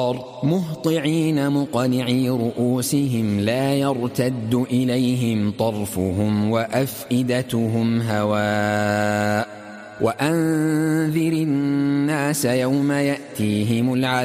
مهطعين مقنعي رؤوسهم لا يرتد إليهم طرفهم وأفئدتهم هواء وأنذر الناس يوم يأتيهم العذاب